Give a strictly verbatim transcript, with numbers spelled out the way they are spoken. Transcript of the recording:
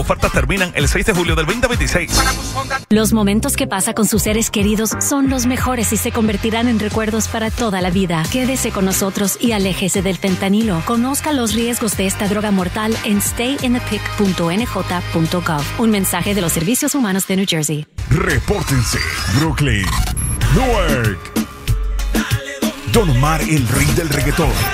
Ofertas terminan el seis de julio del veinte veintiséis. Los momentos que pasa con sus seres queridos son los mejores y se convertirán en recuerdos para toda la vida. Quédese con nosotros y aléjese del fentanilo. Conozca los riesgos de esta droga mortal en stay in the pic punto n j punto gov. Un mensaje de los Servicios Humanos de New Jersey. Repórtense, Brooklyn, Newark. Don Omar, el rey del reggaetón.